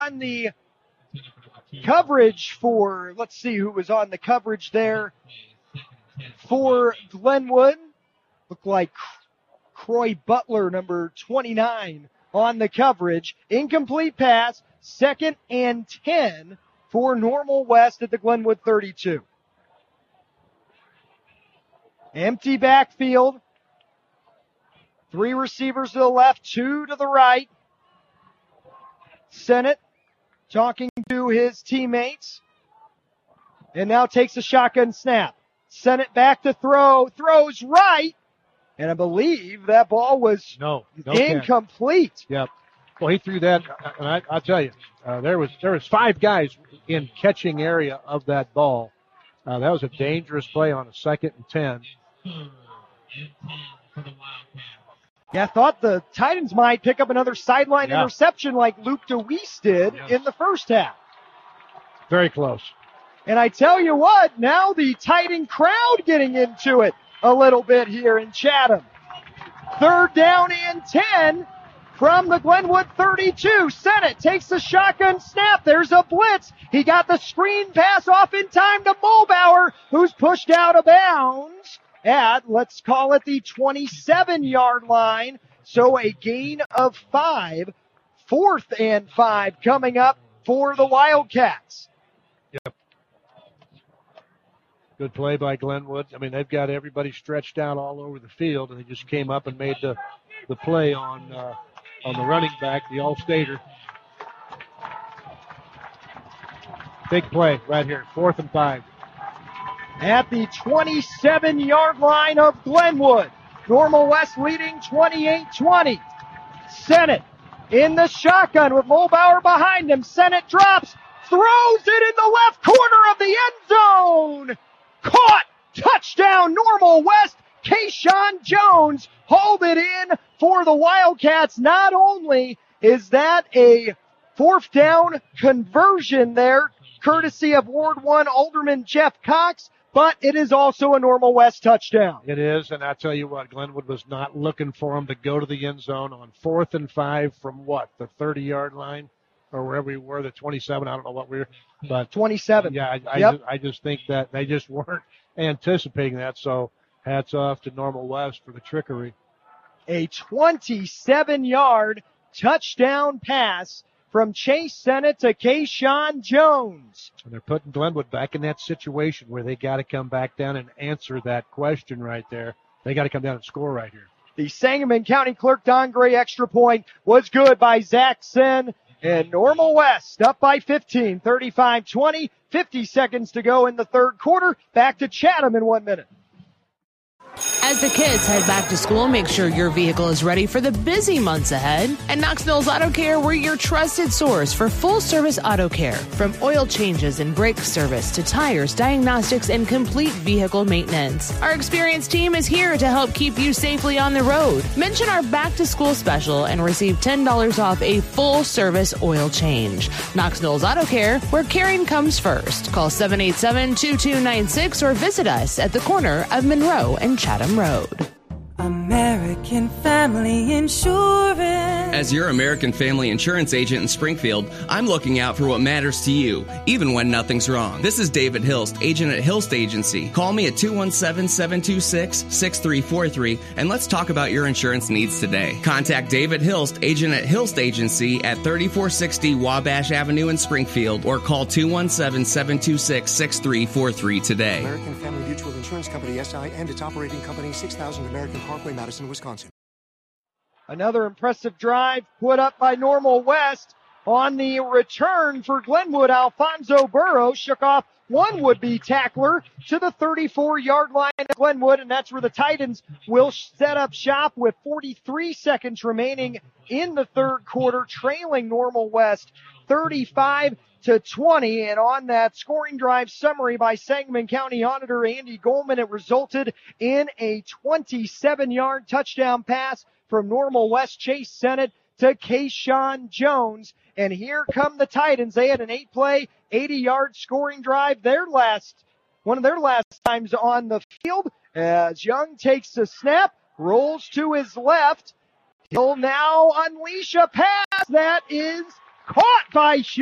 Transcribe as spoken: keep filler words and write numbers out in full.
on the coverage for, let's see who was on the coverage there for Glenwood. Looked like Croy Butler, number twenty-nine, on the coverage. Incomplete pass, second and ten for Normal West at the Glenwood thirty-two. Empty backfield. Three receivers to the left, two to the right. Sennett talking to his teammates. And now takes a shotgun snap. Sennett back to throw. Throws right. And I believe that ball was no, no incomplete. Catch. Yep. Well, he threw that, and I, I'll tell you, uh, there was there was five guys in catching area of that ball. Uh, that was a dangerous play on a second and ten. Yeah, I thought the Titans might pick up another sideline yeah. interception like Luke DeWeese did yes. in the first half. Very close. And I tell you what, now the Titan crowd getting into it a little bit here in Chatham. Third down and ten from the Glenwood thirty-two. Sennett takes the shotgun snap. There's a blitz. He got the screen pass off in time to Mulbauer, who's pushed out of bounds at, let's call it the twenty-seven-yard line. So a gain of five. Fourth and five coming up for the Wildcats. Yep. Good play by Glenwood. I mean, they've got everybody stretched out all over the field, and they just came up and made the, the play on uh, on the running back, the All-Stater. Big play right here, fourth and five. At the twenty-seven-yard line of Glenwood. Normal West leading twenty-eight twenty. Sennett in the shotgun with Mulbauer behind him. Sennett drops, throws it in the left corner of the end zone. Caught! Touchdown, Normal West. Kayshawn Jones hauled it in for the Wildcats. Not only is that a fourth down conversion there, courtesy of Ward one Alderman Jeff Cox, but it is also a Normal West touchdown. It is, and I tell you what, Glenwood was not looking for him to go to the end zone on fourth and five from what, the thirty-yard line? Or wherever we were, the twenty-seven, I don't know what we were. But twenty-seven. Yeah, I, I, yep. just, I just think that they just weren't anticipating that, so hats off to Normal West for the trickery. A twenty-seven-yard touchdown pass from Chase Sennett to Kayshawn Jones. And they're putting Glenwood back in that situation where they got to come back down and answer that question right there. They got to come down and score right here. The Sangamon County Clerk Don Gray extra point was good by Zach Sen. And Normal West up by fifteen, thirty-five twenty, fifty seconds to go in the third quarter. Back to Chatham in one minute. As the kids head back to school, make sure your vehicle is ready for the busy months ahead. At Knox Mills Auto Care, we're your trusted source for full-service auto care. From oil changes and brake service to tires, diagnostics, and complete vehicle maintenance. Our experienced team is here to help keep you safely on the road. Mention our back-to-school special and receive ten dollars off a full-service oil change. Knox Mills Auto Care, where caring comes first. Call seven eight seven, two two nine six or visit us at the corner of Monroe and Chatham Road. American Family Insurance. As your American Family Insurance agent in Springfield, I'm looking out for what matters to you, even when nothing's wrong. This is David Hilst, agent at Hilst Agency. Call me at two one seven, seven two six, six three four three and let's talk about your insurance needs today. Contact David Hilst, agent at Hilst Agency at thirty-four sixty Wabash Avenue in Springfield or call two one seven, seven two six, six three four three today. American Family Mutual Insurance Company, S I, and its operating company, six thousand American Parkway, Madison, Wisconsin. Another impressive drive put up by Normal West on the return for Glenwood. Alfonso Burrow shook off one would-be tackler to the thirty-four-yard line of Glenwood, and that's where the Titans will set up shop with forty-three seconds remaining in the third quarter, trailing Normal West thirty-five to twenty. And on that scoring drive summary by Sangamon County Auditor Andy Goldman, it resulted in a twenty-seven-yard touchdown pass from Normal West Chase Sennett to Kayshawn Jones. And here come the Titans. They had an eight-play, eighty-yard scoring drive their last, one of their last times on the field, as Young takes the snap, rolls to his left. He'll now unleash a pass that is Caught by